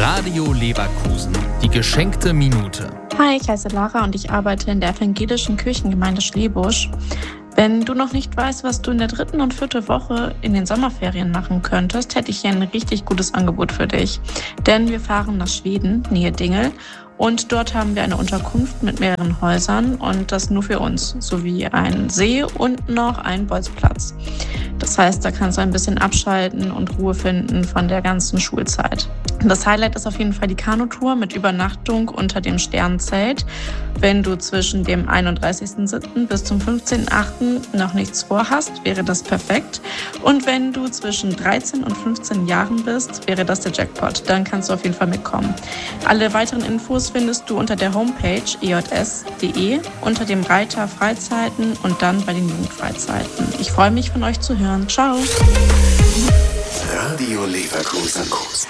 Radio Leverkusen, die geschenkte Minute. Hi, ich heiße Lara und ich arbeite in der evangelischen Kirchengemeinde Schlebusch. Wenn du noch nicht weißt, was du in der 3. und 4. Woche in den Sommerferien machen könntest, hätte ich hier ein richtig gutes Angebot für dich. Denn wir fahren nach Schweden, Nähe Dingel. Und dort haben wir eine Unterkunft mit mehreren Häusern und das nur für uns, sowie einen See und noch einen Bolzplatz. Das heißt, da kannst du ein bisschen abschalten und Ruhe finden von der ganzen Schulzeit. Das Highlight ist auf jeden Fall die Kanutour mit Übernachtung unter dem Sternenzelt. Wenn du zwischen dem 31.07. bis zum 15.08. noch nichts vorhast, wäre das perfekt. Und wenn du zwischen 13 und 15 Jahren bist, wäre das der Jackpot. Dann kannst du auf jeden Fall mitkommen. Alle weiteren Infos findest du unter der Homepage ejs.de unter dem Reiter Freizeiten und dann bei den Jugendfreizeiten. Ich freue mich, von euch zu hören. Ciao! Radio Leverkusen.